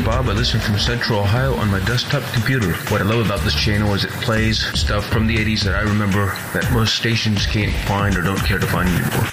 Bob. I listen from Central Ohio on my desktop computer. What I love about this channel is it plays stuff from the 80s that I remember that most stations can't find or don't care to find anymore.